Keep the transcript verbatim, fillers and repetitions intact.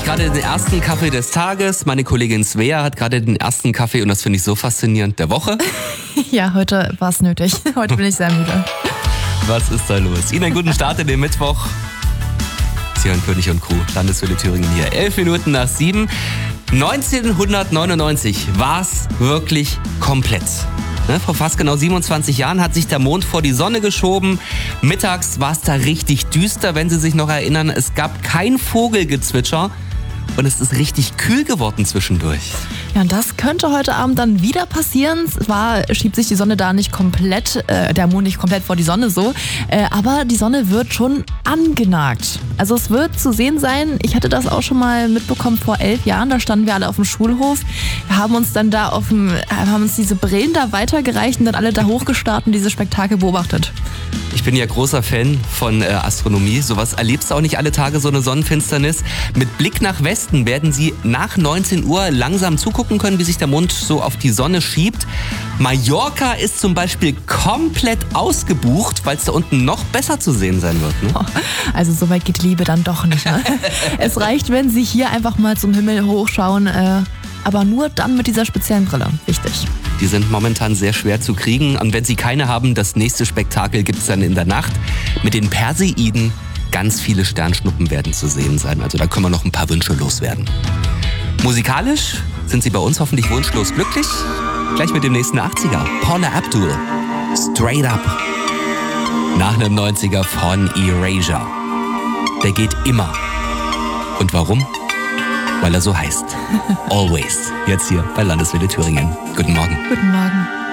gerade den ersten Kaffee des Tages. Meine Kollegin Svea hat gerade den ersten Kaffee und das finde ich so faszinierend der Woche. Ja, heute war es nötig. Heute bin ich sehr müde. Was ist da los? Ihnen einen guten Start in den Mittwoch. Sie hören König und Crew, Landeswelle Thüringen hier. Elf Minuten nach sieben. neunzehnhundertneunundneunzig war es wirklich komplett. Ne, vor fast genau siebenundzwanzig Jahren hat sich der Mond vor die Sonne geschoben. Mittags war es da richtig düster, wenn Sie sich noch erinnern. Es gab kein Vogelgezwitscher und es ist richtig kühl geworden zwischendurch. Ja, und das könnte heute Abend dann wieder passieren. Zwar schiebt sich die Sonne da nicht komplett, äh, der Mond nicht komplett vor die Sonne so, äh, aber die Sonne wird schon angenagt. Also es wird zu sehen sein, ich hatte das auch schon mal mitbekommen vor elf Jahren, da standen wir alle auf dem Schulhof, wir haben uns dann da auf dem, haben uns diese Brillen da weitergereicht und dann alle da hochgestarrt und dieses Spektakel beobachtet. Ich bin ja großer Fan von äh, Astronomie. Sowas erlebst du auch nicht alle Tage, so eine Sonnenfinsternis. Mit Blick nach Westen werden Sie nach neunzehn Uhr langsam zugucken können, wie sich der Mond so auf die Sonne schiebt. Mallorca ist zum Beispiel komplett ausgebucht, weil es da unten noch besser zu sehen sein wird. Ne? Also so weit geht die Liebe dann doch nicht. Ne? Es reicht, wenn Sie hier einfach mal zum Himmel hochschauen, äh, aber nur dann mit dieser speziellen Brille. Wichtig. Die sind momentan sehr schwer zu kriegen. Und wenn Sie keine haben, das nächste Spektakel gibt es dann in der Nacht mit den Perseiden. Ganz viele Sternschnuppen werden zu sehen sein. Also da können wir noch ein paar Wünsche loswerden. Musikalisch sind Sie bei uns hoffentlich wunschlos glücklich. Gleich mit dem nächsten achtziger. Paula Abdul. Straight Up. Nach einem neunziger von Erasure. Der geht immer. Und warum? Weil er so heißt. Always. Jetzt hier bei Landeswelle Thüringen. Guten Morgen. Guten Morgen.